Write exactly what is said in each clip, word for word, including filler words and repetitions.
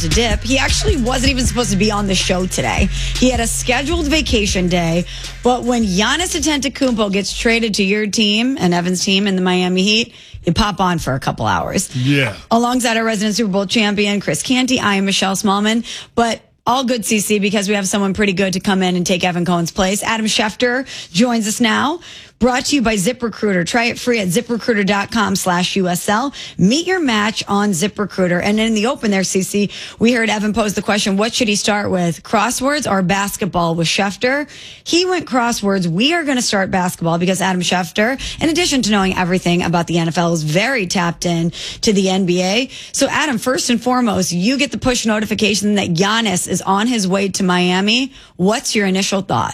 to dip. He actually wasn't even supposed to be on the show today. He had a scheduled vacation day, but when Giannis Antetokounmpo gets traded to your team and Evan's team in the Miami Heat, you pop on for a couple hours. Yeah. Alongside our resident Super Bowl champion, Chris Canty, I am Michelle Smallman, but all good, C C, because we have someone pretty good to come in and take Evan Cohen's place. Adam Schefter joins us now. Brought to you by ZipRecruiter. Try it free at ZipRecruiter.com slash USL. Meet your match on ZipRecruiter. And in the open there, C C, we heard Evan pose the question, what should he start with, crosswords or basketball with Schefter? He went crosswords. We are going to start basketball because Adam Schefter, in addition to knowing everything about the N F L, is very tapped in to the N B A. So, Adam, first and foremost, you get the push notification that Giannis is on his way to Miami. What's your initial thought?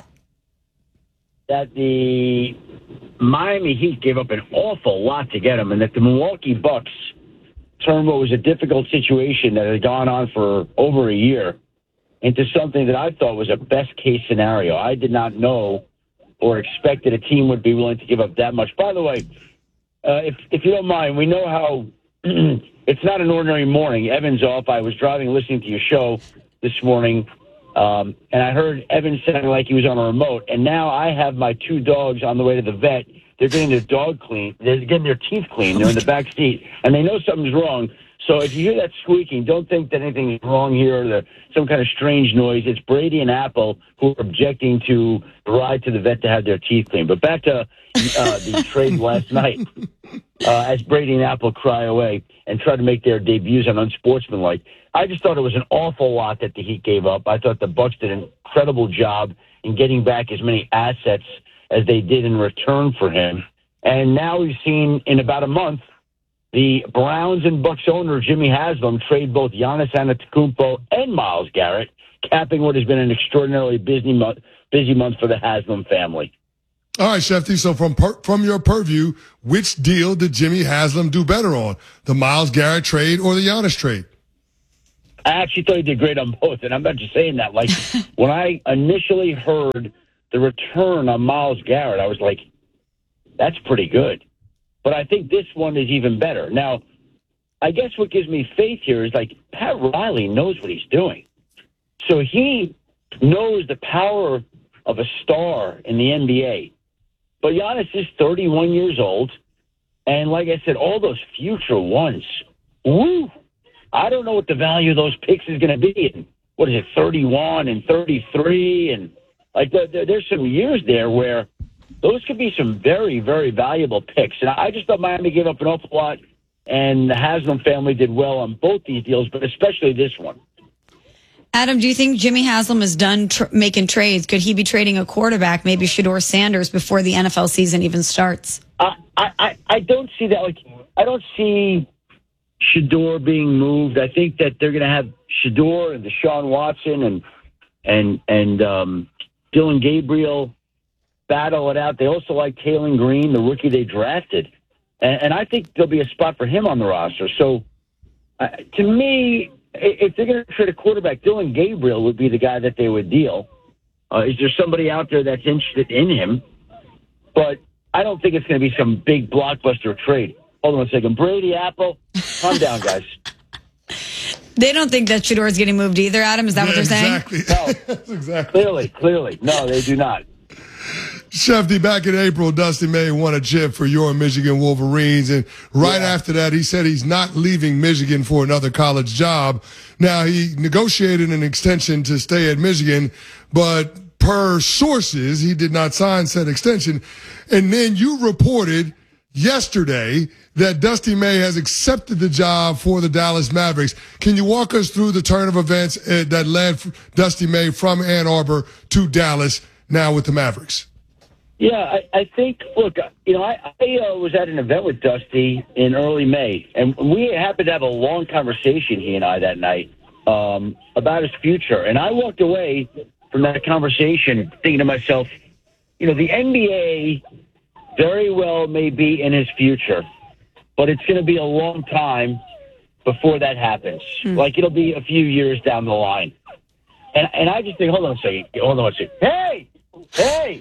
That the Miami Heat gave up an awful lot to get him, and that the Milwaukee Bucks turned what was a difficult situation that had gone on for over a year into something that I thought was a best-case scenario. I did not know or expect that a team would be willing to give up that much. By the way, uh, if if you don't mind, we know how it's not an ordinary morning. Evan's off. I was driving, listening to your show this morning, Um, and I heard Evan sounding like he was on a remote. And now I have my two dogs on the way to the vet. They're getting their dog clean. They're getting their teeth cleaned. They're in the back seat. And they know something's wrong. So if you hear that squeaking, don't think that anything is wrong here or the, some kind of strange noise. It's Brady and Apple who are objecting to the ride to the vet to have their teeth cleaned. But back to uh, the trade last night. Uh, as Brady and Apple cry away and try to make their debuts on Unsportsmanlike. I just thought it was an awful lot that the Heat gave up. I thought the Bucks did an incredible job in getting back as many assets as they did in return for him. And now we've seen in about a month the Browns and Bucks owner Jimmy Haslam trade both Giannis Antetokounmpo and Myles Garrett, capping what has been an extraordinarily busy month, busy month for the Haslam family. All right, Shefty, so from per, from your purview, which deal did Jimmy Haslam do better on, the Myles Garrett trade or the Giannis trade? I actually thought he did great on both, and I'm not just saying that. Like, when I initially heard the return on Myles Garrett, I was like, that's pretty good. But I think this one is even better. Now, I guess what gives me faith here is, like, Pat Riley knows what he's doing. So he knows the power of a star in the N B A. But Giannis is thirty-one years old, and like I said, all those future ones, woo! I don't know what the value of those picks is going to be. And what is it, thirty-one and thirty-three? And like there, there's some years there where those could be some very, very valuable picks. And I just thought Miami gave up an awful lot, and the Haslam family did well on both these deals, but especially this one. Adam, do you think Jimmy Haslam is done tr- making trades? Could he be trading a quarterback, maybe Shedeur Sanders, before the N F L season even starts? Uh, I, I, I don't see that. Like, I don't see Shedeur being moved. I think that they're going to have Shedeur and Deshaun Watson and and and um, Dylan Gabriel battle it out. They also like Taylor Green, the rookie they drafted, and, and I think there'll be a spot for him on the roster. So, uh, to me, if they're going to trade a quarterback, Dylan Gabriel would be the guy that they would deal. Uh, is there somebody out there that's interested in him? But I don't think it's going to be some big blockbuster trade. Hold on a second. Brady, Apple, calm down, guys. They don't think that Shedeur is getting moved either, Adam? Is that yeah, what they're exactly. saying? No, exactly. Clearly, clearly. No, they do not. Shefty, back in April, Dusty May won a chip for your Michigan Wolverines. And right yeah. after that, he said he's not leaving Michigan for another college job. Now, he negotiated an extension to stay at Michigan, but per sources, he did not sign said extension. And then you reported yesterday that Dusty May has accepted the job for the Dallas Mavericks. Can you walk us through the turn of events that led Dusty May from Ann Arbor to Dallas now with the Mavericks? Yeah, I, I think, look, you know, I, I uh, was at an event with Dusty in early May, and we happened to have a long conversation, he and I, that night, um, about his future. And I walked away from that conversation thinking to myself, you know, the N B A very well may be in his future, but it's going to be a long time before that happens. Mm. Like, it'll be a few years down the line. And, and I just think, hold on a second, hold on a second. Hey! Hey!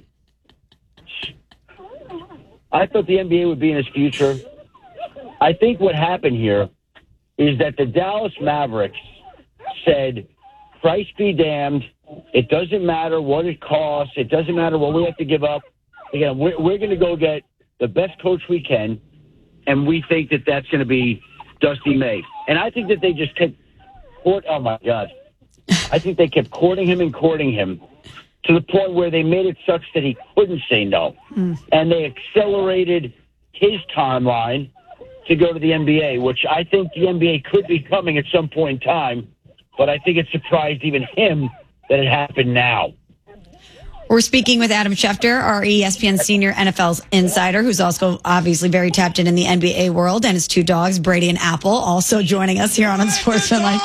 I thought the N B A would be in his future. I think what happened here is that the Dallas Mavericks said, price be damned. It doesn't matter what it costs. It doesn't matter what we have to give up. Again, we're, we're going to go get the best coach we can, and we think that that's going to be Dusty May. And I think that they just kept court. Oh, my God. I think they kept courting him and courting him to the point where they made it such that he couldn't say no. Mm. And they accelerated his timeline to go to the N B A, which I think the N B A could be coming at some point in time. But I think it surprised even him that it happened now. We're speaking with Adam Schefter, our E S P N senior N F L insider, who's also obviously very tapped in in the N B A world, and his two dogs, Brady and Apple, also joining us here on Unsportsmanlike.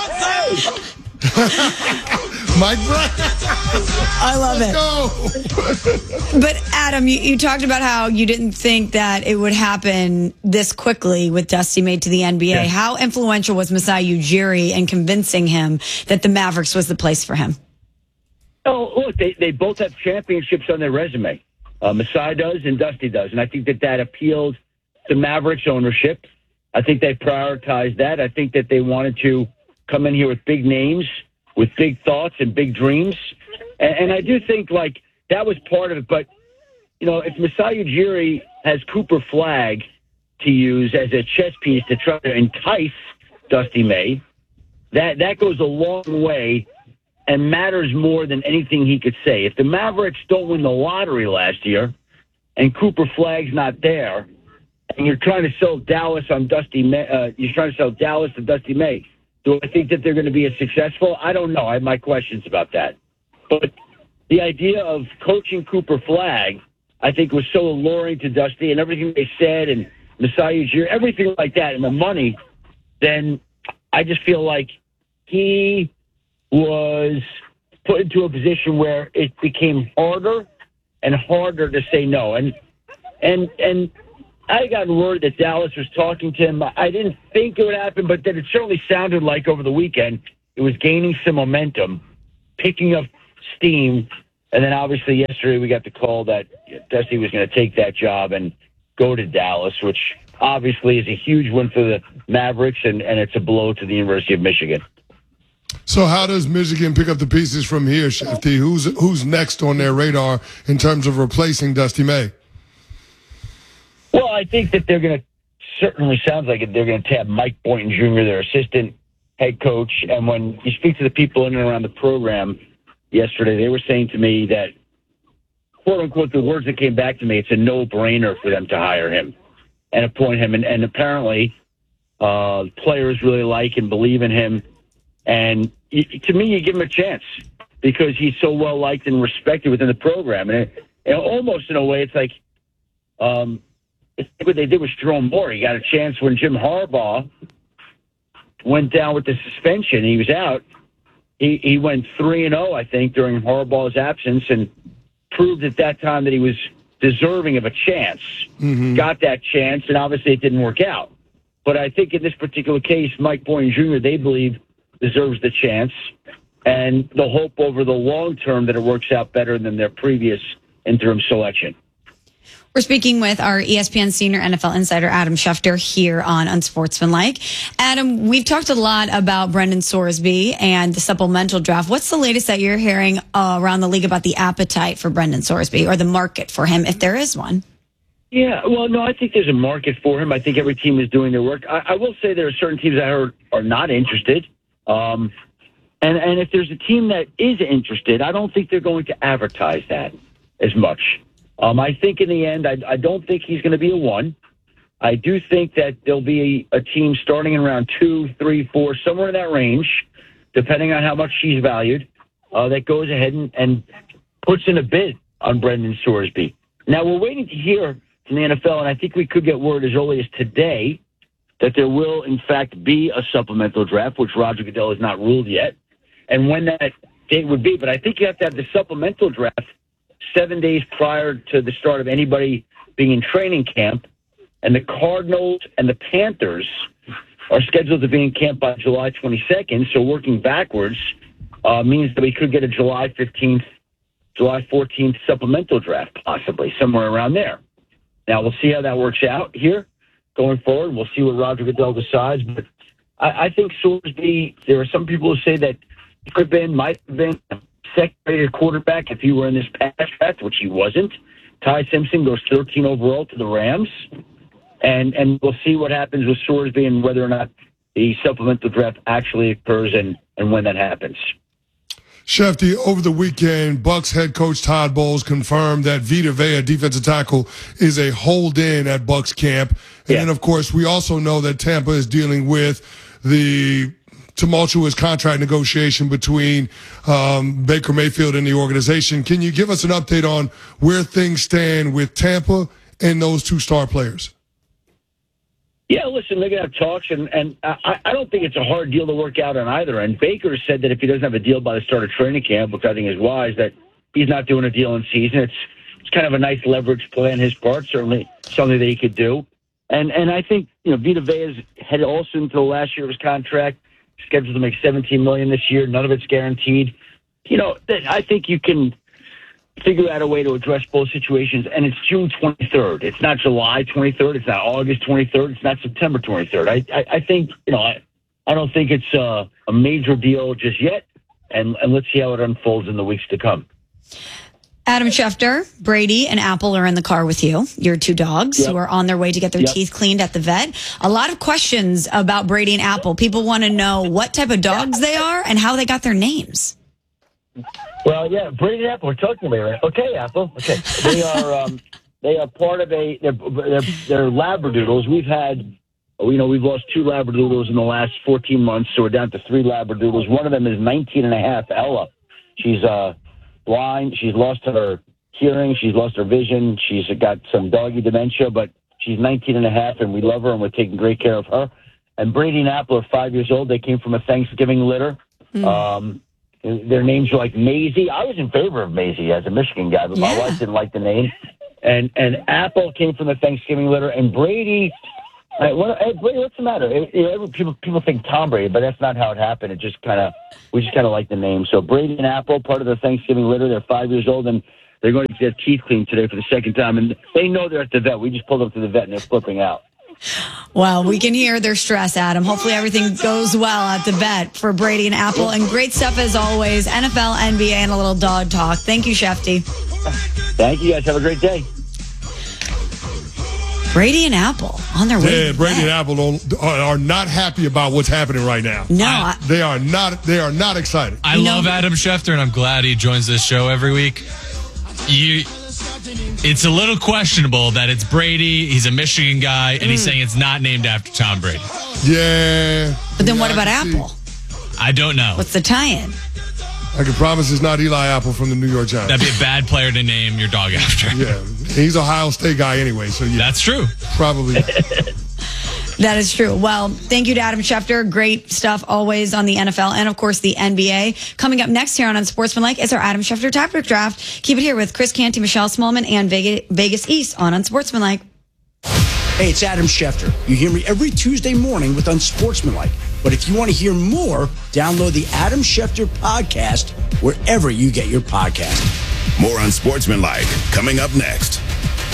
Mike Brown. I love it. But Adam, you, you talked about how you didn't think that it would happen this quickly with Dusty May to the N B A. Yeah. How influential was Masai Ujiri in convincing him that the Mavericks was the place for him? Oh, look, they, they both have championships on their resume. Uh, Masai does and Dusty does. And I think that that appealed to Mavericks ownership. I think they prioritized that. I think that they wanted to come in here with big names, with big thoughts and big dreams. And, and I do think, like, that was part of it. But, you know, if Masai Ujiri has Cooper Flagg to use as a chess piece to try to entice Dusty May, that, that goes a long way and matters more than anything he could say. If the Mavericks don't win the lottery last year and Cooper Flagg's not there, and you're trying to sell Dallas on Dusty May, uh, you're trying to sell Dallas to Dusty May, do I think that they're going to be as successful? I don't know. I have my questions about that. But the idea of coaching Cooper Flagg, I think, was so alluring to Dusty and everything they said and Masai Ujiri, everything like that, and the money, then I just feel like he was put into a position where it became harder and harder to say no. And and and I got word that Dallas was talking to him. I didn't think it would happen, but that it certainly sounded like over the weekend it was gaining some momentum, picking up steam. And then obviously yesterday we got the call that Dusty was going to take that job and go to Dallas, which obviously is a huge win for the Mavericks, and, and it's a blow to the University of Michigan. So how does Michigan pick up the pieces from here, Shefty? Who's who's next on their radar in terms of replacing Dusty May? Well, I think that they're going to, certainly sounds like it, they're going to tab Mike Boynton Junior, their assistant head coach. And when you speak to the people in and around the program yesterday, they were saying to me that, quote unquote, the words that came back to me, it's a no-brainer for them to hire him and appoint him. And, and apparently uh, players really like and believe in him. And to me, you give him a chance because he's so well liked and respected within the program. And it, it almost in a way, it's like um, it's like what they did with Jerome Moore. He got a chance when Jim Harbaugh went down with the suspension. He was out. He he went three and zero, I think, during Harbaugh's absence, and proved at that time that he was deserving of a chance. Mm-hmm. Got that chance, and obviously it didn't work out. But I think in this particular case, Mike Boynton Junior, they believe, deserves the chance, and the hope over the long term that it works out better than their previous interim selection. We're speaking with our E S P N senior N F L insider, Adam Schefter, here on Unsportsmanlike. Adam, we've talked a lot about Brendan Sorsby and the supplemental draft. What's the latest that you're hearing uh, around the league about the appetite for Brendan Sorsby, or the market for him, if there is one? Yeah, well, no, I think there's a market for him. I think every team is doing their work. I, I will say there are certain teams that are, are not interested. Um, and, and if there's a team that is interested, I don't think they're going to advertise that as much. Um, I think in the end, I, I don't think he's going to be a one. I do think that there'll be a, a team starting in round two, three, four, somewhere in that range, depending on how much she's valued, uh, that goes ahead and, and puts in a bid on Brendan Sorsby. Now, we're waiting to hear from the N F L, and I think we could get word as early as today that there will, in fact, be a supplemental draft, which Roger Goodell has not ruled yet, and when that date would be. But I think you have to have the supplemental draft seven days prior to the start of anybody being in training camp, and the Cardinals and the Panthers are scheduled to be in camp by July twenty-second, so working backwards uh, means that we could get a July fifteenth, July fourteenth supplemental draft, possibly, somewhere around there. Now, we'll see how that works out here going forward. We'll see what Roger Goodell decides, but I, I think Sorsby, there are some people who say that he could have been, might have been a second-rated quarterback if he were in this past draft, which he wasn't. Ty Simpson goes thirteen overall to the Rams. And and we'll see what happens with Sorsby and whether or not the supplemental draft actually occurs and, and when that happens. Shefty, over the weekend, Bucs head coach Todd Bowles confirmed that Vita Vea, defensive tackle, is a hold-in at Bucs camp. And yeah. then, of course, we also know that Tampa is dealing with the tumultuous contract negotiation between um, Baker Mayfield and the organization. Can you give us an update on where things stand with Tampa and those two star players? Yeah, listen, they're going to have talks, and, and I, I don't think it's a hard deal to work out on either. And Baker said that if he doesn't have a deal by the start of training camp, which I think is wise, that he's not doing a deal in season. It's it's kind of a nice leverage play on his part, certainly something that he could do. And and I think, you know, Vita Vea's headed also into the last year of his contract, scheduled to make seventeen million dollars this year. None of it's guaranteed. You know, I think you can figure out a way to address both situations, and it's June twenty-third. It's not July twenty-third. It's not August twenty-third. It's not September twenty-third. I, I, I think, you know, I, I don't think it's a, a major deal just yet, and, and let's see how it unfolds in the weeks to come. Adam Schefter, Brady, and Apple are in the car with you, your two dogs, yep. who are on their way to get their yep. teeth cleaned at the vet. A lot of questions about Brady and Apple. People want to know what type of dogs they are and how they got their names. Well, yeah, Brady and Apple are talking to me, right? Okay, Apple. Okay, they are um, they are part of a they're, they're they're Labradoodles. We've had, you know, we've lost two Labradoodles in the last fourteen months, so we're down to three Labradoodles. One of them is nineteen and a half. Ella, she's uh blind. She's lost her hearing. She's lost her vision. She's got some doggy dementia, but she's nineteen and a half, and we love her, and we're taking great care of her. And Brady and Apple are five years old. They came from a Thanksgiving litter. Mm. Um, Their names are like Maisie. I was in favor of Maisie as a Michigan guy, but yeah. my wife didn't like the name. And and Apple came from the Thanksgiving litter. And Brady, I, what, hey, Brady, what's the matter? It, it, people people think Tom Brady, but that's not how it happened. It just kind of we just kind of like the name. So Brady and Apple, part of the Thanksgiving litter. They're five years old, and they're going to get their teeth cleaned today for the second time. And they know they're at the vet. We just pulled up to the vet, and they're flipping out. Well, we can hear their stress, Adam. Hopefully everything goes well at the vet for Brady and Apple. And great stuff as always. N F L, N B A, and a little dog talk. Thank you, Shefty. Thank you, guys. Have a great day. Brady and Apple on their way. Yeah, Brady and Apple don't, are not happy about what's happening right now. No, I, they are not. They are not excited. I no. love Adam Schefter, and I'm glad he joins this show every week. You. It's a little questionable that it's Brady, he's a Michigan guy, and mm. he's saying it's not named after Tom Brady. Yeah. But then yeah, what about Apple? See. I don't know. What's the tie-in? I can promise it's not Eli Apple from the New York Giants. That'd be a bad player to name your dog after. Yeah. He's an Ohio State guy anyway, so yeah. That's true. Probably. That is true. Well, thank you to Adam Schefter. Great stuff always on the N F L and, of course, the N B A. Coming up next here on Unsportsmanlike is our Adam Schefter Topic Draft. Keep it here with Chris Canty, Michelle Smallman, and Vegas East on Unsportsmanlike. Hey, it's Adam Schefter. You hear me every Tuesday morning with Unsportsmanlike. But if you want to hear more, download the Adam Schefter podcast wherever you get your podcast. More Unsportsmanlike coming up next.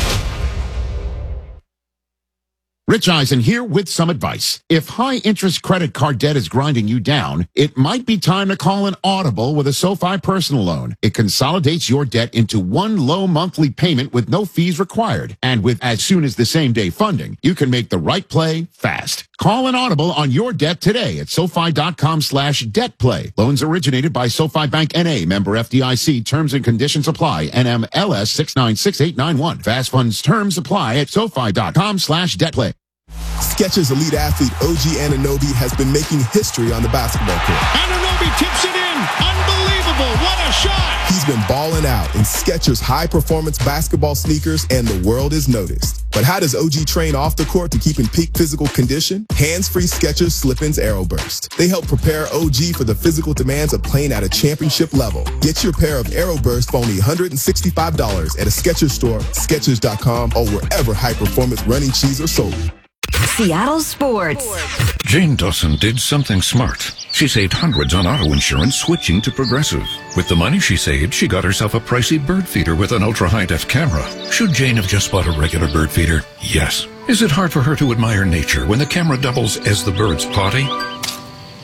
Rich Eisen here with some advice. If high-interest credit card debt is grinding you down, it might be time to call an Audible with a SoFi personal loan. It consolidates your debt into one low monthly payment with no fees required. And with as soon as the same day funding, you can make the right play fast. Call an Audible on your debt today at SoFi.com slash debt play. Loans originated by SoFi Bank N A, member F D I C. Terms and conditions apply. N M L S six nine six eight nine one. Fast funds terms apply at SoFi.com slash debt play. Skechers elite athlete O G Anunoby has been making history on the basketball court. Anunoby tips it in. Unbelievable. What a shot. He's been balling out in Skechers high-performance basketball sneakers, and the world is noticed. But how does O G train off the court to keep in peak physical condition? Hands-free Skechers Slip-ins Aeroburst. They help prepare O G for the physical demands of playing at a championship level. Get your pair of Aeroburst for only one hundred sixty-five dollars at a Skechers store, Skechers dot com, or wherever high-performance running shoes are sold. Seattle Sports. Jane Dawson did something smart. She saved hundreds on auto insurance switching to Progressive. With the money she saved, she got herself a pricey bird feeder with an ultra-high-def camera. Should Jane have just bought a regular bird feeder? Yes. Is it hard for her to admire nature when the camera doubles as the bird's potty?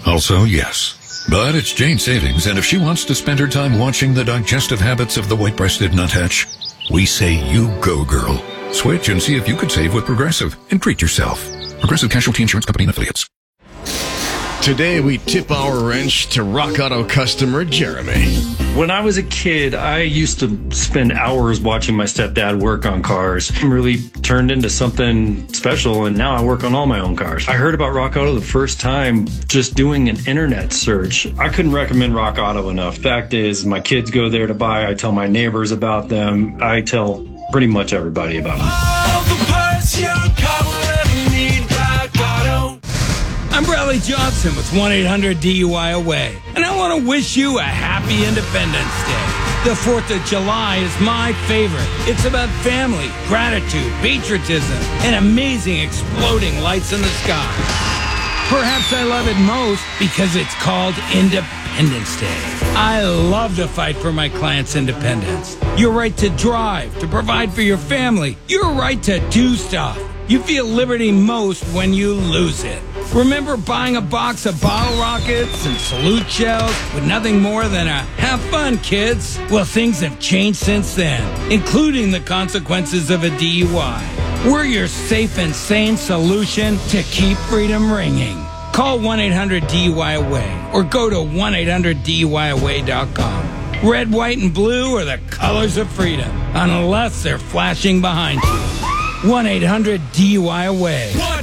Also, yes. But it's Jane Savings, and if she wants to spend her time watching the digestive habits of the white-breasted nuthatch, we say you go, girl. Switch and see if you could save with Progressive and treat yourself. Progressive Casualty Insurance Company and Affiliates. Today, we tip our wrench to Rock Auto customer Jeremy. When I was a kid, I used to spend hours watching my stepdad work on cars. It really turned into something special, and now I work on all my own cars. I heard about Rock Auto the first time just doing an internet search. I couldn't recommend Rock Auto enough. Fact is, my kids go there to buy. I tell my neighbors about them. I tell pretty much everybody about them. All the parts your car will ever need, Rock Auto. I'm Bradley Johnson with one eight hundred D U I Away, and I want to wish you a happy Independence Day. The fourth of July is my favorite. It's about family, gratitude, patriotism, and amazing exploding lights in the sky. Perhaps I love it most because it's called Independence Day. I love to fight for my clients' independence. Your right to drive, to provide for your family, your right to do stuff. You feel liberty most when you lose it. Remember buying a box of bottle rockets and salute shells with nothing more than a have fun, kids? Well, things have changed since then, including the consequences of a D U I. We're your safe and sane solution to keep freedom ringing. Call one eight hundred D U I Away or go to one eight hundred D U I away dot com. Red, white, and blue are the colors of freedom, unless they're flashing behind you. one eight hundred D U I Away.